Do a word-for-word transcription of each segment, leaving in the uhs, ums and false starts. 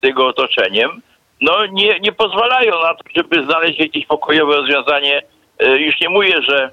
jego otoczeniem, no nie, nie pozwalają na to, żeby znaleźć jakieś pokojowe rozwiązanie. Już nie mówię, że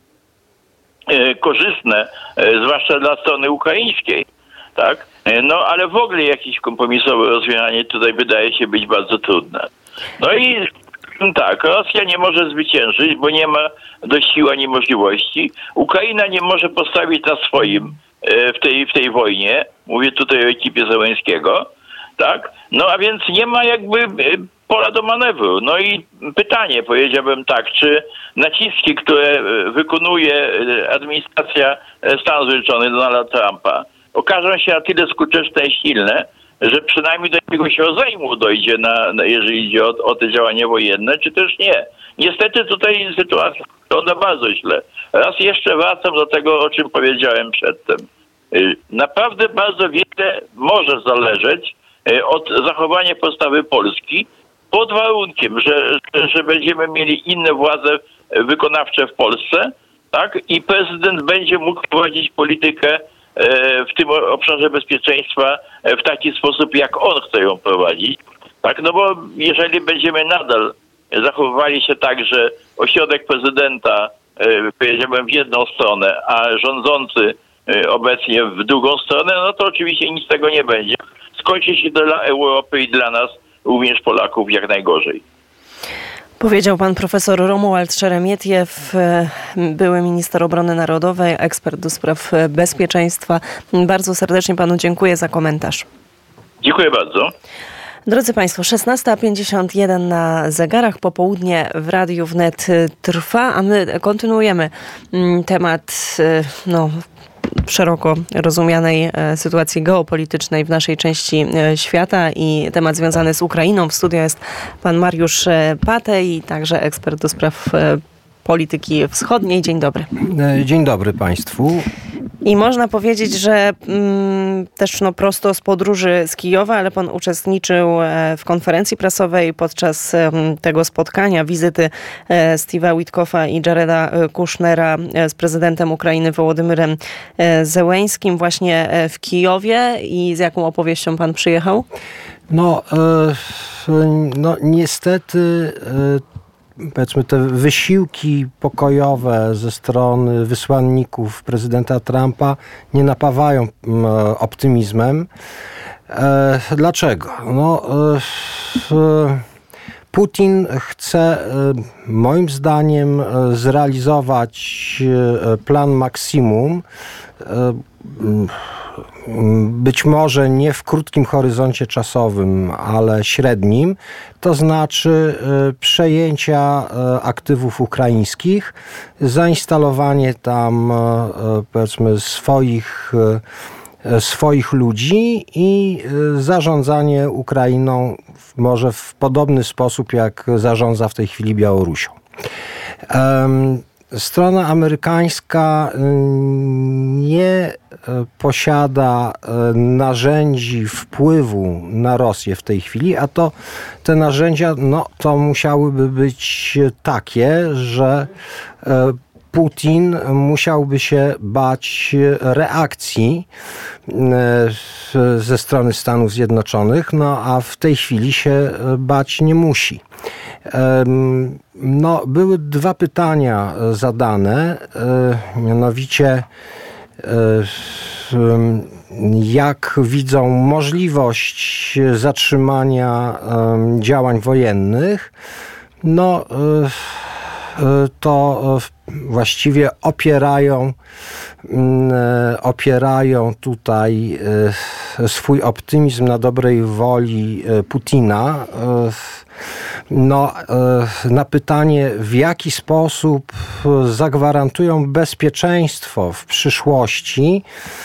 korzystne, zwłaszcza dla strony ukraińskiej, tak? No ale w ogóle jakieś kompromisowe rozwiązanie tutaj wydaje się być bardzo trudne. No i tak, Rosja nie może zwyciężyć, bo nie ma dość siły ani możliwości. Ukraina nie może postawić na swoim w tej, w tej wojnie. Mówię tutaj o ekipie Zełenskiego, tak? No a więc nie ma jakby pola do manewru. No i pytanie, powiedziałbym tak, czy naciski, które wykonuje administracja Stanów Zjednoczonych Donalda Trumpa, okażą się na tyle skuteczne i silne, że przynajmniej do jakiegoś rozejmu dojdzie, na, na, jeżeli idzie o, o te działania wojenne, czy też nie. Niestety tutaj sytuacja wygląda bardzo źle. Raz jeszcze wracam do tego, o czym powiedziałem przedtem. Naprawdę bardzo wiele może zależeć od zachowania postawy Polski, pod warunkiem, że, że, że będziemy mieli inne władze wykonawcze w Polsce, tak? I prezydent będzie mógł prowadzić politykę w tym obszarze bezpieczeństwa w taki sposób, jak on chce ją prowadzić. Tak, no bo jeżeli będziemy nadal zachowywali się tak, że ośrodek prezydenta, powiedziałbym, w jedną stronę, a rządzący obecnie w drugą stronę, no to oczywiście nic z tego nie będzie. Skończy się dla Europy i dla nas, również Polaków, jak najgorzej. Powiedział pan profesor Romuald Szeremietjew, były minister obrony narodowej, ekspert do spraw bezpieczeństwa. Bardzo serdecznie panu dziękuję za komentarz. Dziękuję bardzo. Drodzy państwo, szesnasta pięćdziesiąt jeden na zegarach, popołudnie w Radiu Wnet trwa, a my kontynuujemy temat no, szeroko rozumianej sytuacji geopolitycznej w naszej części świata i temat związany z Ukrainą. W studiu jest pan Mariusz Patej i także ekspert do spraw polityki wschodniej. Dzień dobry. Dzień dobry państwu. I można powiedzieć, że mm, też no, prosto z podróży z Kijowa, ale pan uczestniczył w konferencji prasowej podczas um, tego spotkania, wizyty e, Steve'a Witkoffa i Jareda Kushnera z prezydentem Ukrainy Wołodymyrem e, Zełeńskim właśnie w Kijowie. I z jaką opowieścią pan przyjechał? No, e, no niestety e, powiedzmy te wysiłki pokojowe ze strony wysłanników prezydenta Trumpa nie napawają optymizmem. E, dlaczego? No, e, Putin chce moim zdaniem zrealizować plan maksimum, być może nie w krótkim horyzoncie czasowym, ale średnim, to znaczy przejęcia aktywów ukraińskich, zainstalowanie tam powiedzmy swoich, swoich ludzi i zarządzanie Ukrainą może w podobny sposób, jak zarządza w tej chwili Białorusią. Strona amerykańska nie posiada narzędzi wpływu na Rosję w tej chwili, a to te narzędzia, no to musiałyby być takie, że Putin musiałby się bać reakcji ze strony Stanów Zjednoczonych, no a w tej chwili się bać nie musi. No, były dwa pytania zadane, mianowicie jak widzą możliwość zatrzymania działań wojennych. No, to właściwie opierają, opierają tutaj swój optymizm na dobrej woli Putina. No, na pytanie, w jaki sposób zagwarantują bezpieczeństwo w przyszłości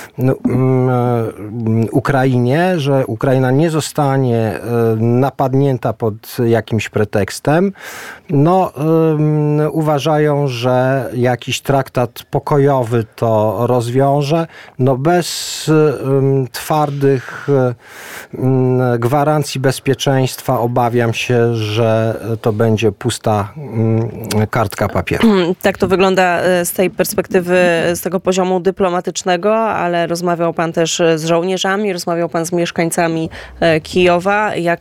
Ukrainie, że Ukraina nie zostanie napadnięta pod jakimś pretekstem, no, uważają, że jakiś traktat pokojowy to rozwiąże. No, bez twardych gwarancji bezpieczeństwa obawiam się, się, że to będzie pusta kartka papieru. Tak to wygląda z tej perspektywy, z tego poziomu dyplomatycznego, ale rozmawiał pan też z żołnierzami, rozmawiał pan z mieszkańcami Kijowa. Jak